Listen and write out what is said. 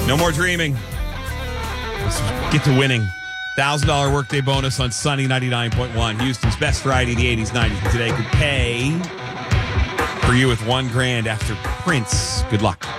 No more dreaming. Let's get to winning. $1,000 workday bonus on Sunny 99.1. Houston's best variety of the 80s, 90s. Today could pay for you with $1,000 after Prince. Good luck.